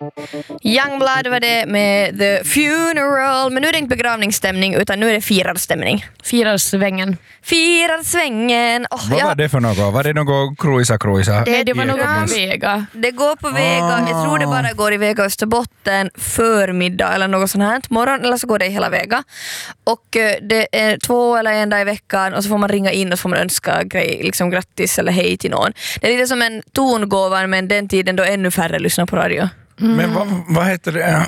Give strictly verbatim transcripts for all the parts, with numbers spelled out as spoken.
Youngblood var det med The Funeral. Men nu är det inte begravningsstämning utan nu är det firarstämning. Firarsvängen. Firarsvängen. Oh, Vad ja. var det för något? Var det något cruisa cruisa? Det, det var något Ja. på Vega. Det går på Vega. Ah. Jag tror det bara går i Vega Österbotten förmiddag eller något sånt här. Morgon eller så går det i hela Vega. Och eh, det är två eller en dag i veckan och så får man ringa in och så får man önska grej, liksom grattis eller hej till någon. Det är lite som en tongåva men den tiden då ännu färre lyssnar på radio. Mm. Men vad, vad heter det?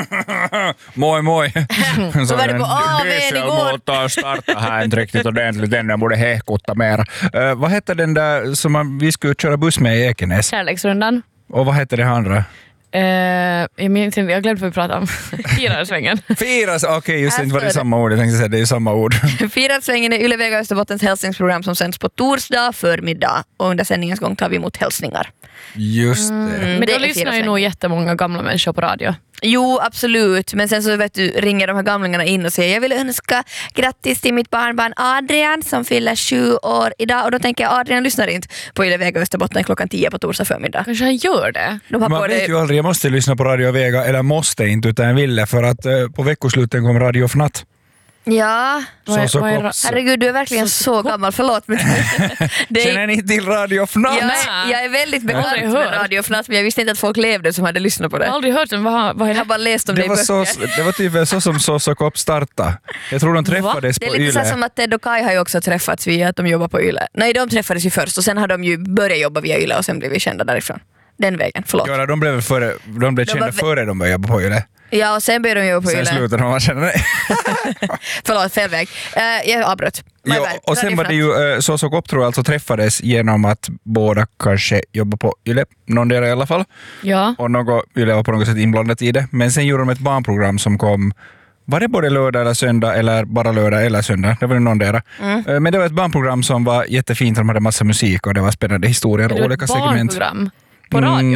Moi moi. Så var det på A V dieselmotor starta här inte riktigt ordentligt. Den borde hekutta mer. Uh, vad heter den där som man, vi skulle köra buss med i Ekenäs? Kärleksrundan. Och vad heter det andra? Uh, jag minns inte, jag glömde vad vi pratade om. Firarsvängen. Firas, okej okay, just Här inte var det står det. samma ord. Jag tänkte säga det är samma ord. Firarsvängen är Yle Vega Österbottens hälsningsprogram som sänds på torsdag förmiddag och under sändningens gång tar vi emot hälsningar. Just det. Mm, Men det då är lyssnar ju Firarsvängen. nog jättemånga gamla människor på radio. Jo, absolut. Men sen så vet du, ringer de här gamlingarna in och säger jag vill önska grattis till mitt barnbarn Adrian som fyller sju år idag. Och då tänker jag Adrian lyssnar inte på Yle Vega Österbotten klockan tio på torsdag förmiddag. Kanske han gör det. De har Man på vet det... ju aldrig, jag måste lyssna på Radio Vega, eller måste inte utan jag ville för att eh, på veckosluten kom Radio Fnatt. Ja, Vad är- Så, så vad är- kops. herregud du är verkligen så, gammal, förlåt. Men det Känner är... ni till Radio Fnatt? jag, Nej. är, jag är väldigt Jag har aldrig bekant med hört. Radio Fnatt men jag visste inte att folk levde som hade lyssnat på Jag har det. aldrig hört den. Vad, vad är Jag har det? bara läst om det, Det i var, böcker. så, det var typ så som Så så kopp starta. Jag tror de träffades Det är på lite så här Yle. som att Ted och Kai har ju också träffats via att de jobbar på Yle. Nej, de träffades ju först och sen har de ju börjat jobba via Yle och sen blev vi kända därifrån. Den vägen, förlåt. Ja, de blev, före, de blev De kända var- före de började jobba på Yle. Ja, och sen började de jobba på Sen Yle. slutade de vara kända. Nej. Förlåt, fel väg. Uh, jag avbröt. My Jo, bad. och sen Radio var det Fnatt. ju eh, Så så kopp tror jag alltså träffades genom att båda kanske jobbar på Yle, någon del i alla fall. Ja. Och något, Yle var på något sätt inblandat i det. Men sen gjorde de ett barnprogram som kom, var det både lördag eller söndag eller bara lördag eller söndag? Det var det någon där. Mm. Eh, Men det var ett barnprogram som var jättefint, de hade massa musik och det var spännande historier Det och var olika ett segment. barnprogram på radio.